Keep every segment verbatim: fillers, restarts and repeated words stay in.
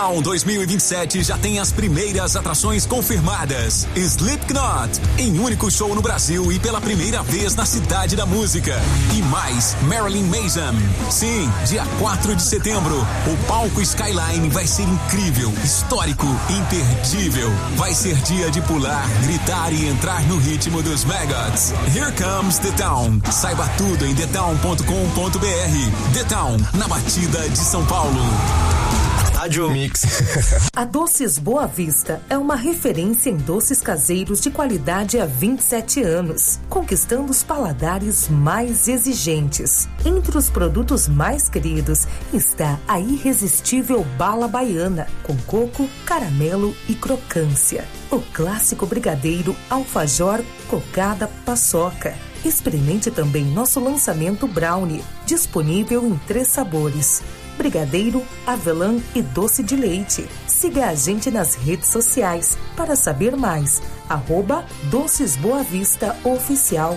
dois mil e vinte e sete já tem as primeiras atrações confirmadas. Slipknot, em único show no Brasil e pela primeira vez na Cidade da Música. E mais, Marilyn Manson. Sim, dia quatro de setembro. O palco Skyline vai ser incrível, histórico, imperdível. Vai ser dia de pular, gritar e entrar no ritmo dos Maggots. Here comes The Town. Saiba tudo em the town ponto com ponto b r. The Town, na batida de São Paulo. Rádio Mix. A Doces Boa Vista é uma referência em doces caseiros de qualidade há vinte e sete anos, conquistando os paladares mais exigentes. Entre os produtos mais queridos está a irresistível bala baiana, com coco, caramelo e crocância. O clássico brigadeiro alfajor, cocada, paçoca. Experimente também nosso lançamento brownie, disponível em três sabores: brigadeiro, avelã e doce de leite. Siga a gente nas redes sociais para saber mais. Arroba Doces Boa Vista Oficial.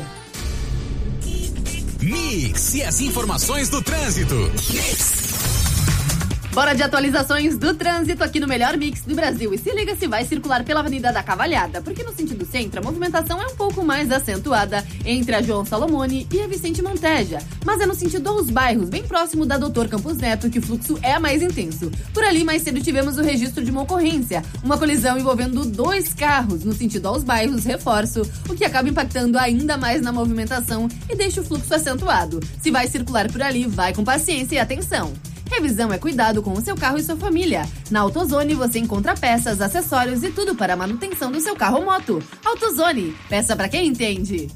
Mix e as informações do trânsito. Mix. Bora de atualizações do trânsito aqui no melhor mix do Brasil. E se liga se vai circular pela Avenida da Cavalhada, porque no sentido centro a movimentação é um pouco mais acentuada entre a João Salomone e a Vicente Manteja. Mas é no sentido aos bairros, bem próximo da Doutor Campos Neto, que o fluxo é mais intenso. Por ali, mais cedo tivemos o registro de uma ocorrência, uma colisão envolvendo dois carros no sentido aos bairros, reforço, o que acaba impactando ainda mais na movimentação e deixa o fluxo acentuado. Se vai circular por ali, vai com paciência e atenção. Revisão é cuidado com o seu carro e sua família. Na AutoZone você encontra peças, acessórios e tudo para a manutenção do seu carro ou moto. AutoZone, peça para quem entende.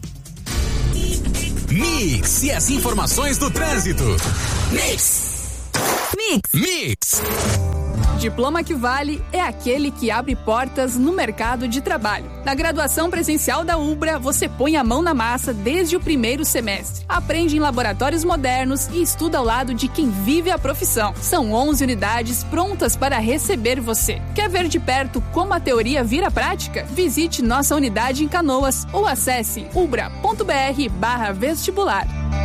Mix e as informações do trânsito. Mix. Mix. Mix. Diploma que vale é aquele que abre portas no mercado de trabalho. Na graduação presencial da Ubra, você põe a mão na massa desde o primeiro semestre. Aprende em laboratórios modernos e estuda ao lado de quem vive a profissão. São onze unidades prontas para receber você. Quer ver de perto como a teoria vira prática? Visite nossa unidade em Canoas ou acesse ubra ponto b r barra vestibular.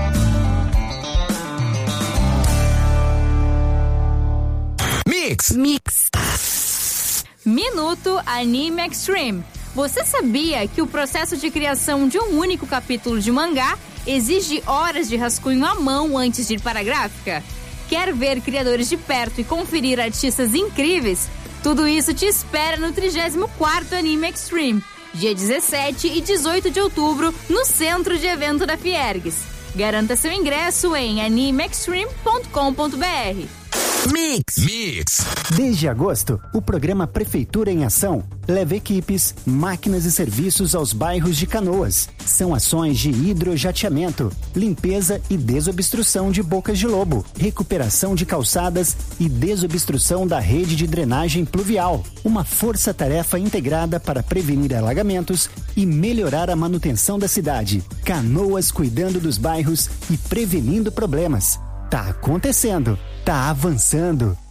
Mix. Mix. Minuto Anime Extreme. Você sabia que o processo de criação de um único capítulo de mangá exige horas de rascunho à mão antes de ir para a gráfica? Quer ver criadores de perto e conferir artistas incríveis? Tudo isso te espera no trigésimo quarto Anime Extreme, dia dezessete e dezoito de outubro, no centro de evento da Fiergues. Garanta seu ingresso em anime extreme ponto com ponto b r. Mix. Mix. Desde agosto, o programa Prefeitura em Ação leva equipes, máquinas e serviços aos bairros de Canoas. São ações de hidrojateamento, limpeza e desobstrução de bocas de lobo, recuperação de calçadas e desobstrução da rede de drenagem pluvial. Uma força-tarefa integrada para prevenir alagamentos e melhorar a manutenção da cidade. Canoas cuidando dos bairros e prevenindo problemas. Tá acontecendo, tá avançando.